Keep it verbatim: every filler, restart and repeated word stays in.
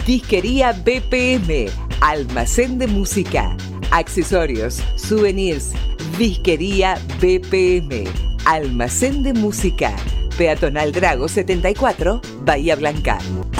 Disquería B P M, almacén de música, accesorios, souvenirs. Disquería B P M, almacén de música. Peatonal Drago setenta y cuatro, Bahía Blanca.